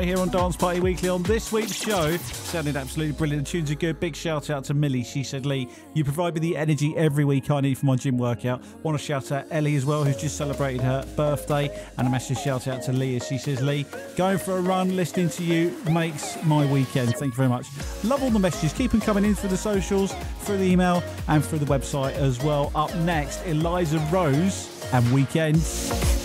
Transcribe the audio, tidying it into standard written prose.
Here on Dance Party Weekly. On this week's show, sounded absolutely brilliant. The tunes are good. Big shout out to Millie. She said, Lee, you provide me the energy every week I need for my gym workout. Want to shout out Ellie as well, who's just celebrated her birthday. And a massive shout out to Leah. She says, Lee, going for a run, listening to you makes my weekend. Thank you very much. Love all the messages. Keep them coming in through the socials, through the email and through the website as well. Up next, Eliza Rose and Weekends.